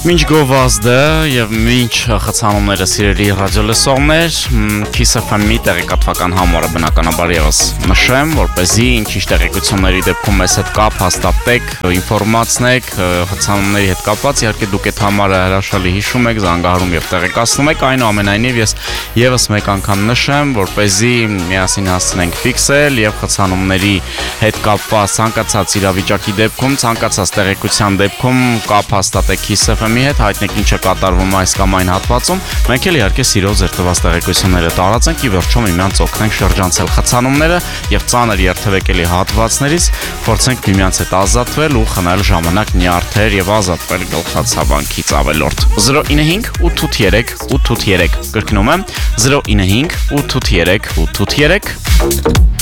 Մինչ գովազդը եւ մինչ խցանումները սիրելի ռադիոլսողներ, Kiss FM-ի տեղեկատվական համարը բնականաբար եւս նշեմ, որպեսզի ինչ-ինչ տեղեկությունների դեպքում մեզ հետ կապ հաստատեք, ինֆորմացնեք, խցանումների հետ կապված, իհարկե դուք այդ համարը հրաշալի հիշում եք, զանգահարում եւ տեղեկացնում եք, այնուամենայնիվ ես եւս մեկ անգամ նշեմ, որպեսզի միասին հասցնենք ֆիքսել եւ խցանումների հետ կապված ցանկացած իրավիճակի դեպքում, ցանկացած տեղեկության դեպքում կապ հաստատեք Kiss FM-ի հետ, հայտնեք ինչ է կատարվում այս կամ այն հատվածում, մենք էլ իհարկե սիրով ձեր տված տեղեկությունները տարածենք, ի վերջո միմյանց օգնենք շրջանցել խցանումները եւ ծանր երթևեկելի հատվածներից, փորձենք միմյանց հետ ազատվել ու խնայել ժամանակ նյարդեր եւ ազատվել գլխացավանքից ավելորդ։ 095 883 883 կրկնում եմ 095 883 883